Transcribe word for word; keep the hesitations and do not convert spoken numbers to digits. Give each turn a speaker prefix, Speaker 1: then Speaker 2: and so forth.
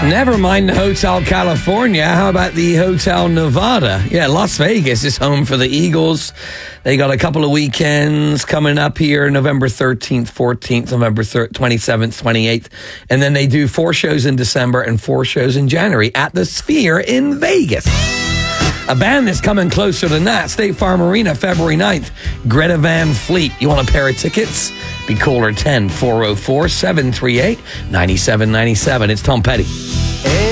Speaker 1: Never mind the Hotel California. How about the Hotel Nevada? Yeah, Las Vegas is home for the Eagles. They got a couple of weekends coming up here, November thirteenth, fourteenth, November twenty-seventh, twenty-eighth. And then they do four shows in December and four shows in January at the Sphere in Vegas. A band that's coming closer than that, State Farm Arena, February ninth, Greta Van Fleet. You want a pair of tickets? Be caller ten, four oh four, seven three eight, nine seven nine seven. It's Tom Petty.